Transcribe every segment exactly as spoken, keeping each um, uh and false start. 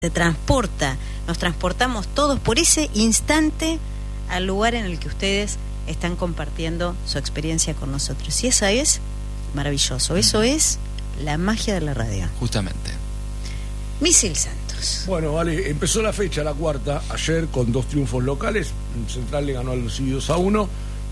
se transporta, nos transportamos todos por ese instante al lugar en el que ustedes están compartiendo su experiencia con nosotros. Y eso es maravilloso, eso es la magia de la radio. Justamente. Misil Santos. Bueno, vale, empezó la fecha, la cuarta, ayer con dos triunfos locales. Central le ganó al Lucidi dos a uno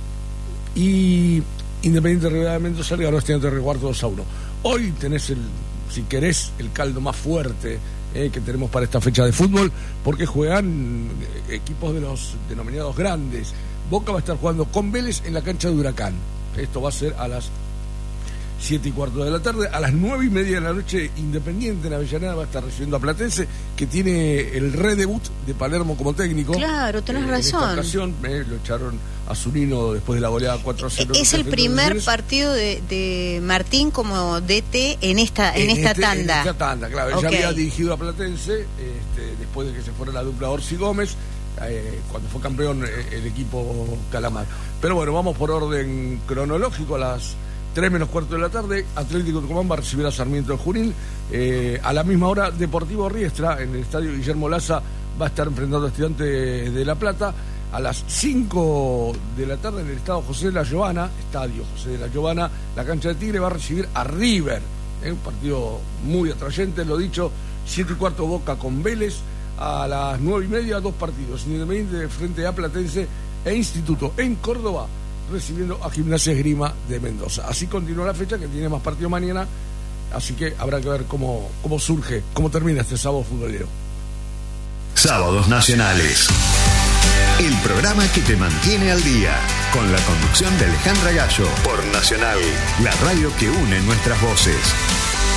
y Independiente Rivadavia de Mendoza le ganó a Estudiantes de Río Cuarto dos a uno. Hoy tenés, el, si querés, el caldo más fuerte eh, que tenemos para esta fecha de fútbol, porque juegan equipos de los denominados grandes. Boca va a estar jugando con Vélez en la cancha de Huracán. Esto va a ser a las siete y cuarto de la tarde. A las nueve y media de la noche, Independiente en Avellaneda va a estar recibiendo a Platense, que tiene el redebut de Palermo como técnico. Claro, tenés eh, razón. En esta ocasión eh, lo echaron a Zunino después de la goleada cuatro a cero. Es el primer partido de, de Martín como D T en esta en, en esta este, tanda. En esta tanda, claro. Okay. Ya había dirigido a Platense este, después de que se fuera la dupla Orsi Gómez, eh, cuando fue campeón eh, el equipo Calamar. Pero bueno, vamos por orden cronológico. A las tres menos cuarto de la tarde, Atlético Tucumán va a recibir a Sarmiento de Junín. Eh, a la misma hora, Deportivo Riestra, en el estadio Guillermo Laza, va a estar enfrentando a Estudiantes de La Plata. A las cinco de la tarde, en el estadio José de la Giovana, estadio José de la Giovana, la cancha de Tigre va a recibir a River. Eh, un partido muy atrayente, lo dicho, siete y cuarto Boca con Vélez. A las nueve y media, dos partidos, Independiente frente a Platense e Instituto en Córdoba, recibiendo a Gimnasia Esgrima de Mendoza. Así continúa la fecha, que tiene más partido mañana, así que habrá que ver cómo, cómo surge, cómo termina este sábado futbolero. Sábados Nacionales, el programa que te mantiene al día, con la conducción de Alejandra Gallo, por Nacional, la radio que une nuestras voces.